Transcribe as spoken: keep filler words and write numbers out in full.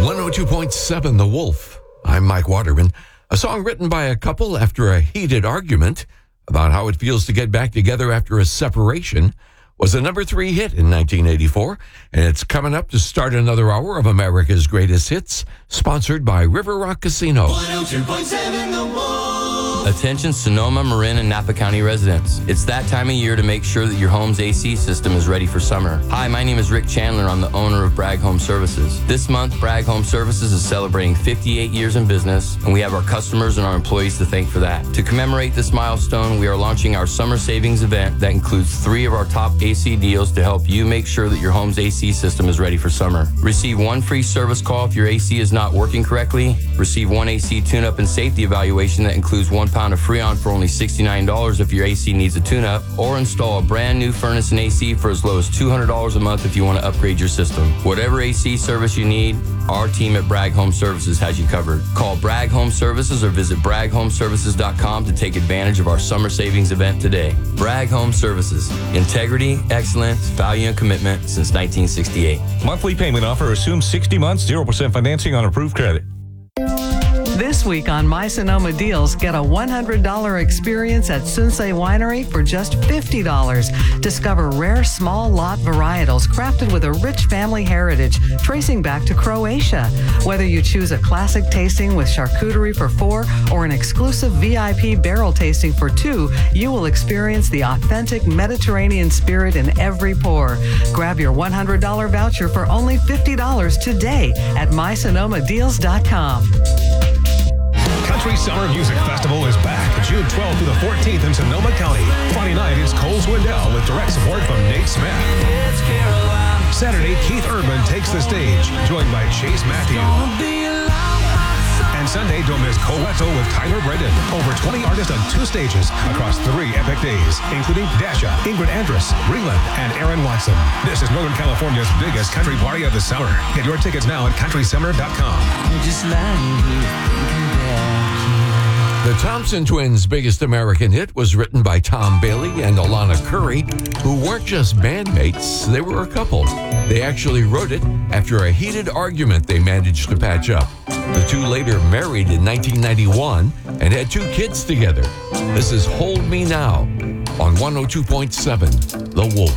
one oh two point seven The Wolf. I'm Mike Waterman. A song written by a couple after a heated argument about how it feels to get back together after a separation was a number three hit in nineteen eighty-four, and it's coming up to start another hour of America's Greatest Hits, sponsored by River Rock Casino. one oh two point seven The Wolf. Attention Sonoma, Marin, and Napa County residents. It's that time of year to make sure that your home's A C system is ready for summer. Hi, my name is Rick Chandler. I'm the owner of Bragg Home Services. This month, Bragg Home Services is celebrating fifty-eight years in business, and we have our customers and our employees to thank for that. To commemorate this milestone, we are launching our summer savings event that includes three of our top A C deals to help you make sure that your home's A C system is ready for summer. Receive one free service call if your A C is not working correctly. Receive one A C tune-up and safety evaluation that includes one pound of Freon for only sixty-nine dollars if your A C needs a tune-up, or install a brand new furnace and A C for as low as two hundred dollars a month if you want to upgrade your system. Whatever A C service you need, our team at Bragg Home Services has you covered. Call Bragg Home Services or visit bragg home services dot com to take advantage of our summer savings event today. Bragg Home Services. Integrity, excellence, value, and commitment since nineteen sixty-eight. Monthly payment offer assumes sixty months, zero percent financing on approved credit. This week on My Sonoma Deals, get a one hundred dollars experience at Sunsei Winery for just fifty dollars. Discover rare small lot varietals crafted with a rich family heritage tracing back to Croatia. Whether you choose a classic tasting with charcuterie for four or an exclusive V I P barrel tasting for two, you will experience the authentic Mediterranean spirit in every pour. Grab your one hundred dollars voucher for only fifty dollars today at my sonoma deals dot com. Country Summer Music Festival is back June twelfth through the fourteenth in Sonoma County. Friday night is Cole Swindell with direct support from Nate Smith. Saturday, Keith Urban takes the stage, joined by Chase Matthew. And Sunday, don't miss Coeto with Tyler Brendan. Over twenty artists on two stages across three epic days, including Dasha, Ingrid Andress, Breland, and Aaron Watson. This is Northern California's biggest country party of the summer. Get your tickets now at country summer dot com. Just lying here thinking back. The Thompson Twins' biggest American hit was written by Tom Bailey and Alana Curry, who weren't just bandmates, they were a couple. They actually wrote it after a heated argument they managed to patch up. The two later married in nineteen ninety-one and had two kids together. This is Hold Me Now on one oh two point seven The Wolf.